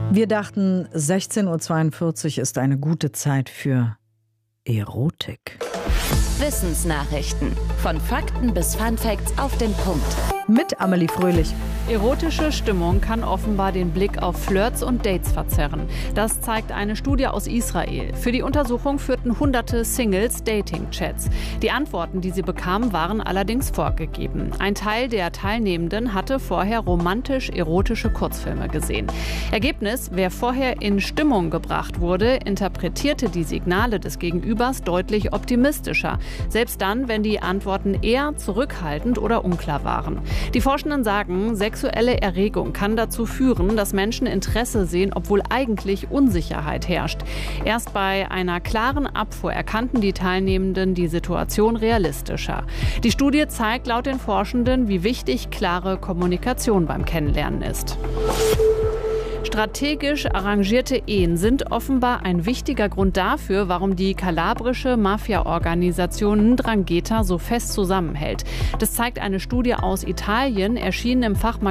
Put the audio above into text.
Wir dachten, 16:42 Uhr ist eine gute Zeit für Erotik. Wissensnachrichten. Von Fakten bis Funfacts auf den Punkt. Mit Amelie Fröhlich. Erotische Stimmung kann offenbar den Blick auf Flirts und Dates verzerren. Das zeigt eine Studie aus Israel. Für die Untersuchung führten hunderte Singles Dating-Chats. Die Antworten, die sie bekamen, waren allerdings vorgegeben. Ein Teil der Teilnehmenden hatte vorher romantisch-erotische Kurzfilme gesehen. Ergebnis: Wer vorher in Stimmung gebracht wurde, interpretierte die Signale des Gegenübers deutlich optimistischer. Selbst dann, wenn die Antworten eher zurückhaltend oder unklar waren. Die Forschenden sagen, sexuelle Erregung kann dazu führen, dass Menschen Interesse sehen, obwohl eigentlich Unsicherheit herrscht. Erst bei einer klaren Abfuhr erkannten die Teilnehmenden die Situation realistischer. Die Studie zeigt laut den Forschenden, wie wichtig klare Kommunikation beim Kennenlernen ist. Strategisch arrangierte Ehen sind offenbar ein wichtiger Grund dafür, warum die kalabrische Mafia-Organisation 'Ndrangheta so fest zusammenhält. Das zeigt eine Studie aus Italien, erschienen im Fachmagazin